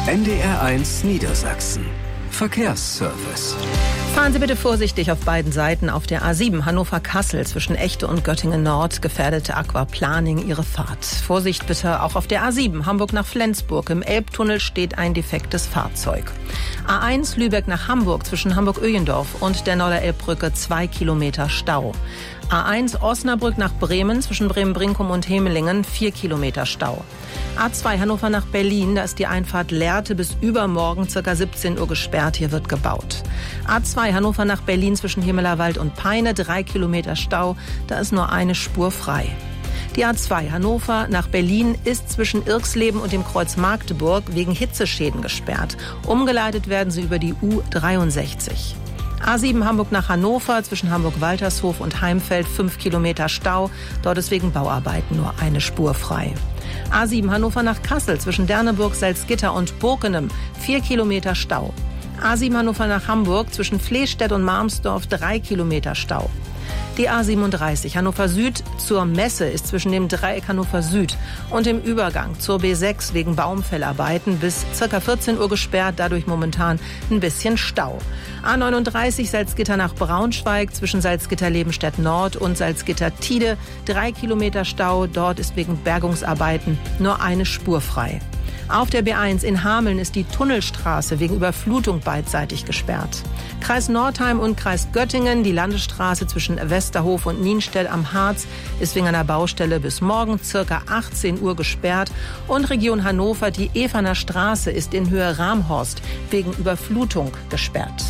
NDR1 Niedersachsen. Verkehrsservice. Fahren Sie bitte vorsichtig auf beiden Seiten auf der A7 Hannover-Kassel zwischen Echte und Göttingen-Nord gefährdete Aquaplaning Ihre Fahrt. Vorsicht bitte auch auf der A7 Hamburg nach Flensburg. Im Elbtunnel steht ein defektes Fahrzeug. A1 Lübeck nach Hamburg zwischen Hamburg-Öhlendorf und der Norderelbbrücke 2 Kilometer Stau. A1 Osnabrück nach Bremen zwischen Bremen-Brinkum und Hemelingen 4 Kilometer Stau. A2 Hannover nach Berlin, da ist die Einfahrt Lehrte bis übermorgen ca. 17 Uhr gesperrt, hier wird gebaut. A2 Hannover nach Berlin zwischen Himmelerwald und Peine 3 Kilometer Stau, da ist nur eine Spur frei. Die A2 Hannover nach Berlin ist zwischen Irxleben und dem Kreuz Magdeburg wegen Hitzeschäden gesperrt. Umgeleitet werden sie über die U63. A7 Hamburg nach Hannover zwischen Hamburg-Waltershof und Heimfeld 5 Kilometer Stau. Dort ist wegen Bauarbeiten nur eine Spur frei. A7 Hannover nach Kassel zwischen Derneburg, Salzgitter und Burkenem 4 Kilometer Stau. A7 Hannover nach Hamburg zwischen Flehstedt und Marmsdorf 3 Kilometer Stau. Die A37 Hannover Süd zur Messe ist zwischen dem Dreieck Hannover Süd und dem Übergang zur B6 wegen Baumfellarbeiten bis ca. 14 Uhr gesperrt, dadurch momentan ein bisschen Stau. A39 Salzgitter nach Braunschweig zwischen Salzgitter-Lebenstedt Nord und Salzgitter-Tide 3 Kilometer Stau, dort ist wegen Bergungsarbeiten nur eine Spur frei. Auf der B1 in Hameln ist die Tunnelstraße wegen Überflutung beidseitig gesperrt. Kreis Nordheim und Kreis Göttingen, die Landesstraße zwischen Westerhof und Nienstedt am Harz ist wegen einer Baustelle bis morgen ca. 18 Uhr gesperrt. Und Region Hannover, die Evaner Straße ist in Höhe Ramhorst wegen Überflutung gesperrt.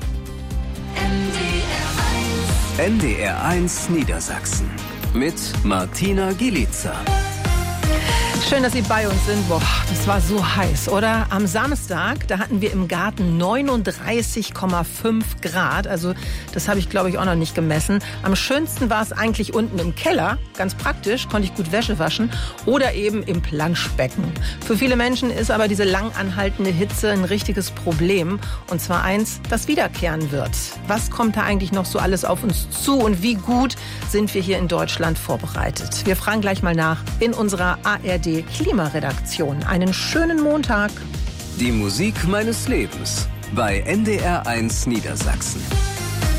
NDR1 Niedersachsen mit Martina Gielica. Schön, dass Sie bei uns sind. Boah, das war so heiß, oder? Am Samstag, da hatten wir im Garten 39,5 Grad. Also das habe ich, glaube ich, auch noch nicht gemessen. Am schönsten war es eigentlich unten im Keller. Ganz praktisch, konnte ich gut Wäsche waschen. Oder eben im Planschbecken. Für viele Menschen ist aber diese lang anhaltende Hitze ein richtiges Problem. Und zwar eins, das wiederkehren wird. Was kommt da eigentlich noch so alles auf uns zu? Und wie gut sind wir hier in Deutschland vorbereitet? Wir fragen gleich mal nach in unserer ARD Klimaredaktion. Einen schönen Montag. Die Musik meines Lebens bei NDR1 Niedersachsen.